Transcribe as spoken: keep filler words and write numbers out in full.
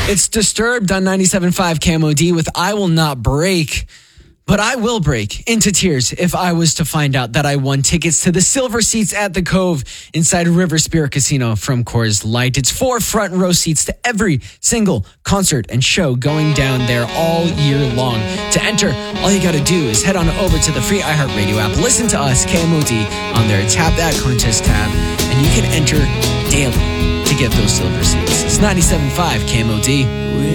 It's Disturbed on ninety-seven point five K M O D with I Will Not Break. But I will break into tears if I was to find out that I won tickets to the silver seats at the Cove inside River Spirit Casino from Coors Light. It's four front row seats to every single concert and show going down there all year long. To enter, all you got to do is head on over to the free iHeartRadio app, listen to us, K M O D, on there, tap that contest tab, and you can enter daily to get those silver seats. It's ninety-seven point five K M O D.